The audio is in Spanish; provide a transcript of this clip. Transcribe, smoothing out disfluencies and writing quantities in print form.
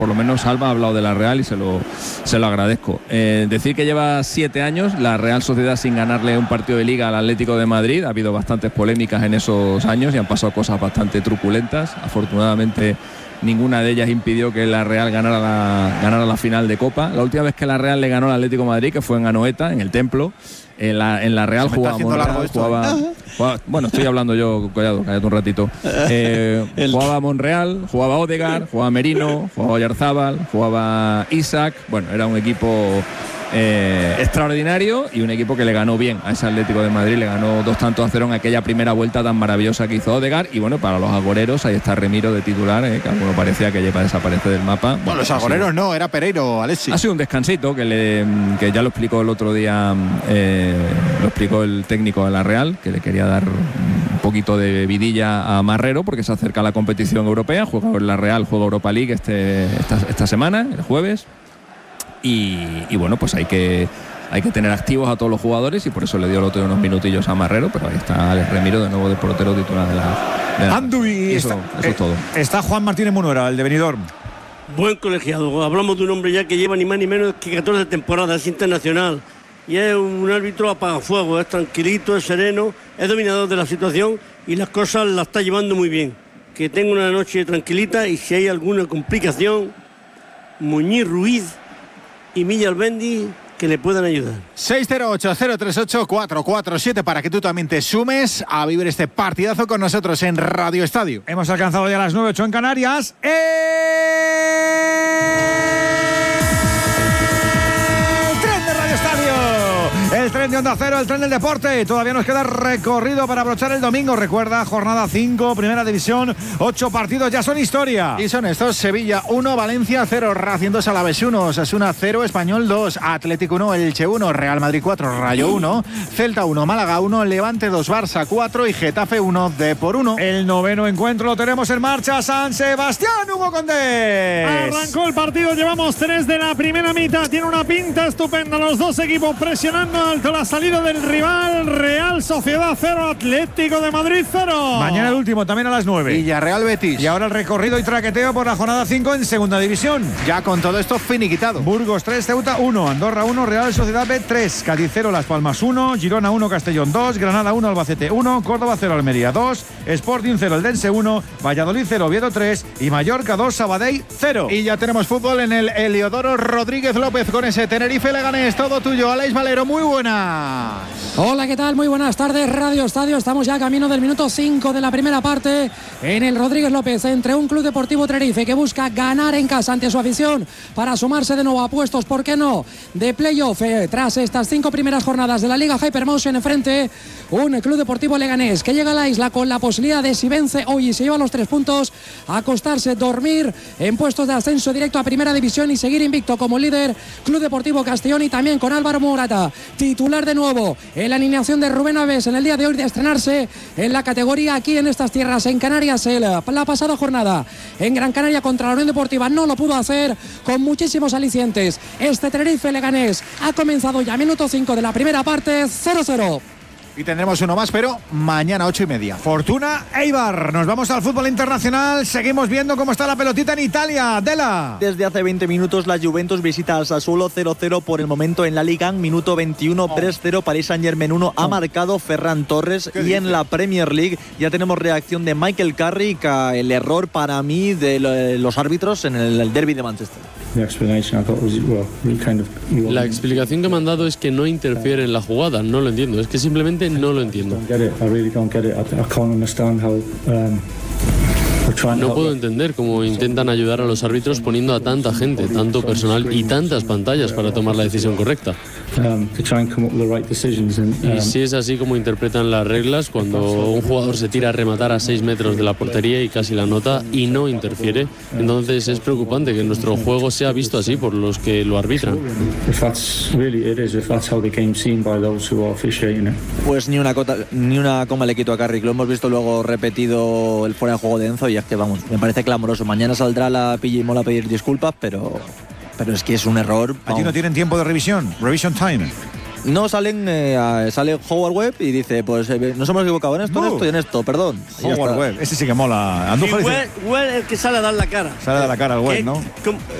Por lo menos Alba ha hablado de la Real y se lo agradezco. Decir que lleva 7 años la Real Sociedad sin ganarle un partido de Liga al Atlético de Madrid. Ha habido bastantes polémicas en esos años y han pasado cosas bastante truculentas. Afortunadamente ninguna de ellas impidió que la Real ganara la final de Copa. La última vez que la Real le ganó al Atlético de Madrid, que fue en Anoeta, en el Templo, en la Real jugaba Monreal, bueno, estoy hablando yo, cállate un ratito. Jugaba Monreal, jugaba Odegaard, jugaba Merino, jugaba Oyarzábal, jugaba Isaac. Bueno, era un equipo extraordinario y un equipo que le ganó bien a ese Atlético de Madrid. Le ganó 2-0 en aquella primera vuelta tan maravillosa que hizo Odegaard. Y bueno, para los agoreros ahí está Remiro de titular, que alguno parecía que lleva a desaparecer del mapa. Bueno, los agoreros no, era Pereiro, Alexis. Ha sido un descansito que ya lo explicó el otro día, lo explicó el técnico de la Real, que le quería dar un poquito de vidilla a Marrero porque se acerca a la competición europea. Juega la Real, juega Europa League esta semana, el jueves. Y bueno, pues hay que tener activos a todos los jugadores y por eso le dio el otro unos minutillos a Marrero, pero ahí está Alex Remiro de nuevo de portero titular de la Andu, y eso es todo. Está Juan Martínez Munuera, el de Benidorm. Buen colegiado. Hablamos de un hombre ya que lleva ni más ni menos que 14 temporadas, es internacional y es un árbitro apagafuego, es tranquilito, es sereno, es dominador de la situación y las cosas las está llevando muy bien. Que tenga una noche tranquilita y si hay alguna complicación, Muñiz Ruiz y Milla Albendi que le puedan ayudar. 608-038-447 para que tú también te sumes a vivir este partidazo con nosotros en Radio Estadio. Hemos alcanzado ya las 9:08 en Canarias. El tren de Radio Estadio, el tren de Onda Cero, el tren del deporte. Todavía nos queda recorrido para abrochar el domingo. Recuerda, jornada 5, Primera División, 8 partidos ya son historia. Y son estos: Sevilla 1, Valencia 0, Racing 2, Alavés 1, Osasuna 0, Español 2, Atlético 1, Elche 1, Real Madrid 4, Rayo 1, Celta 1, Málaga 1, Levante 2, Barça 4 y Getafe 1, Depor 1. El noveno encuentro lo tenemos en marcha. San Sebastián, Hugo Condés. Arrancó el partido, llevamos 3 de la primera mitad. Tiene una pinta estupenda los dos equipos presionando alto la salida del rival. Real Sociedad 0, Atlético de Madrid 0. Mañana el último, también a las 9. Villarreal Betis. Y ahora el recorrido y traqueteo por la jornada 5 en Segunda División. Ya con todo esto finiquitado. Burgos 3, Ceuta 1, Andorra 1, Real Sociedad B 3, Cádiz 0, Las Palmas 1, Girona 1, Castellón 2, Granada 1, Albacete 1, Córdoba 0, Almería 2, Sporting 0, Eldense 1, Valladolid 0, Oviedo 3 y Mallorca 2, Sabadell 0. Y ya tenemos fútbol en el Heliodoro Rodríguez López con ese Tenerife Leganés. Todo tuyo, Aleix Valero, muy buenas. Hola, ¿qué tal? Muy buenas tardes, Radio Estadio. Estamos ya camino del minuto 5 de la primera parte en el Rodríguez López, entre un Club Deportivo Tenerife que busca ganar en casa ante su afición para sumarse de nuevo a puestos, ¿por qué no?, de playoff tras estas 5 primeras jornadas de la Liga Hypermotion. Enfrente un Club Deportivo Leganés que llega a la isla con la posibilidad de, si vence hoy y se lleva los 3 puntos, acostarse, dormir en puestos de ascenso directo a Primera División y seguir invicto como líder Club Deportivo Castellón, y también con Álvaro Morata titular de nuevo en la alineación de Rubén Aves en el día de hoy, de estrenarse en la categoría aquí en estas tierras, en Canarias. La pasada jornada en Gran Canaria contra la Unión Deportiva no lo pudo hacer, con muchísimos alicientes. Este Tenerife Leganés ha comenzado ya minuto 5 de la primera parte, 0-0. Y tendremos uno más, pero mañana 8:30. Fortuna Eibar. Nos vamos al fútbol internacional. Seguimos viendo cómo está la pelotita en Italia. Dela. Desde hace 20 minutos la Juventus visita al Sassuolo 0-0 por el momento en la Liga. Minuto 21, 3-0 Paris Saint-Germain 1. Ha marcado Ferran Torres. Y en la Premier League ya tenemos reacción de Michael Carrick a el error para mí de los árbitros en el derbi de Manchester. La explicación que me han dado es que no interfiere en la jugada. No lo entiendo. Es que simplemente no lo entiendo. No puedo entender cómo intentan ayudar a los árbitros poniendo a tanta gente, tanto personal y tantas pantallas para tomar la decisión correcta. Y si es así como interpretan las reglas, cuando un jugador se tira a rematar a 6 metros de la portería y casi la nota y no interfiere, entonces es preocupante que nuestro juego sea visto así por los que lo arbitran. Pues ni una coma le quito a Carrick. Lo hemos visto luego repetido el fuera de juego de Enzo y es que, vamos, me parece clamoroso. Mañana saldrá la Pilla y Mola a pedir disculpas, pero es que es un error. Allí no tienen tiempo de revisión, revision time. No sale Howard Webb y dice, pues nos hemos equivocado en esto, en esto y en esto, perdón. Howard Webb, ese sí que mola. Andújar Webb el que sale a dar la cara. Sale a dar la cara al Webb, ¿no?